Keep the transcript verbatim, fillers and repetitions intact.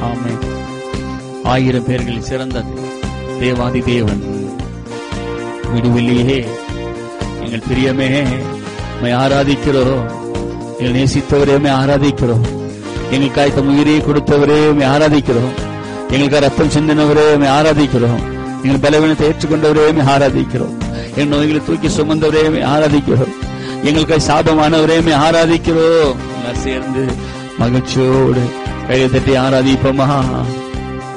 ஆமென். ஆயிரம் பேர்களில் சிறந்தது தேவாதி தேவன். விடுவில்லையே எங்கள் பிரியமே, ஆராதிக்கிறோம். எங்கள் நேசித்தவரே ஆராதிக்கிறோம். எங்களுக்காய் தம் உயிரை கொடுத்தவரே ஆராதிக்கிறோம். எங்களுக்காக ரத்தம் சிந்தினவரே ஆராதிக்கிறோம். எங்கள் பலவீனத்தை ஏற்றுக்கொண்டவரே ஆராதிக்கிறோம். எங்கள் நோய்களை தூக்கி சுமந்தவரே ஆராதிக்கிறோம். எங்களுக்காய் சாபமானவரே ஆராதிக்கிறோம். சேர்ந்து மகிழ்ச்சியோடு கையை தட்டி ஆராதிப்போமா?